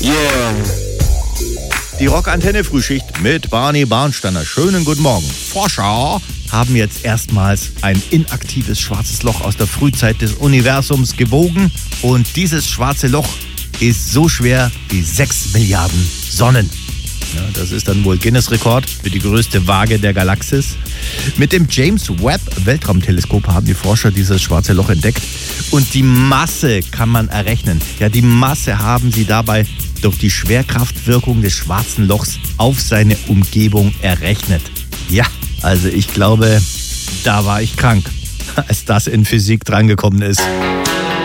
Yeah. Die Rockantenne-Frühschicht mit Barney Barnsteiner. Schönen guten Morgen. Forscher haben jetzt erstmals ein inaktives schwarzes Loch aus der Frühzeit des Universums gewogen. Und dieses schwarze Loch ist so schwer wie 6 Milliarden Sonnen. Ja, das ist dann wohl Guinness-Rekord für die größte Waage der Galaxis. Mit dem James Webb Weltraumteleskop haben die Forscher dieses schwarze Loch entdeckt. Und die Masse kann man errechnen. Ja, die Masse haben sie dabei durch die Schwerkraftwirkung des schwarzen Lochs auf seine Umgebung errechnet. Ja, also ich glaube, da war ich krank, als das in Physik drangekommen ist.